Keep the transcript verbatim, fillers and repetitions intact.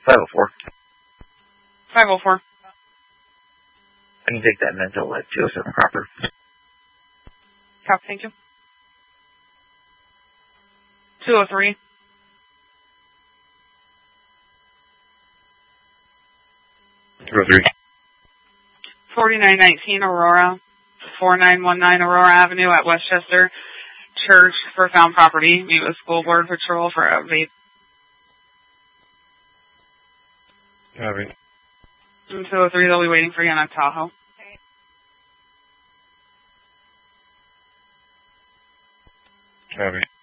five oh four. five oh four. I can take that mental at two oh seven proper. Copy, thank you. two oh three. two oh three. forty-nine nineteen Aurora. forty-nine nineteen Aurora Avenue at Westchester Church for found property. Meet with school board patrol for update. Copy. two oh three, they'll be waiting for you on Tahoe. Copy.